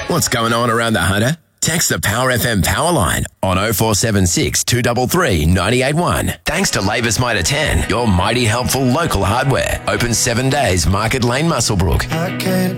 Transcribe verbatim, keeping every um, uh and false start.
What's going on around the Hunter? Text the Power F M power line on oh four seven six, two three three, nine eight one. Thanks to Labour's Mitre ten, your mighty helpful local hardware. Open seven days, Market Lane, Muswellbrook. I can't